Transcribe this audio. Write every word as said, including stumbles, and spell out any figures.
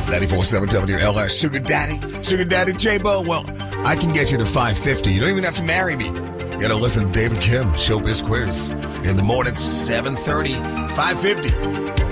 ninety-four point seven W L S. Sugar Daddy, Sugar Daddy J-Bo. Well, I can get you to five fifty. You don't even have to marry me. You gotta listen to David Kim, Showbiz Quiz. In the morning, seven thirty, five fifty.